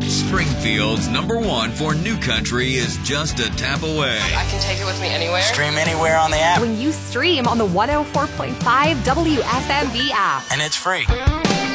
Springfield's #1 for new country is just a tap away. I can take it with me anywhere. Stream anywhere on the app. When you stream on the 104.5 WFMV app. And it's free.